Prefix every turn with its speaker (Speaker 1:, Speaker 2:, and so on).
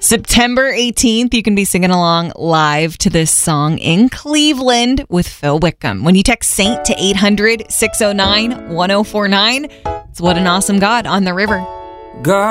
Speaker 1: September 18th, you can be singing along live to this song in Cleveland with Phil Wickham. When you text Saint to 800-609-1049, it's What an Awesome God on the River.
Speaker 2: God.